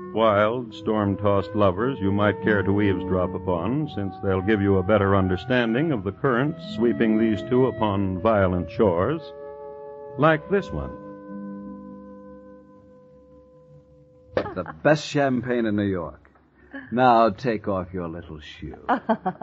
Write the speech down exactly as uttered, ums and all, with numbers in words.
wild, storm-tossed lovers you might care to eavesdrop upon, since they'll give you a better understanding of the currents sweeping these two upon violent shores, like this one. The best champagne in New York. Now take off your little shoe.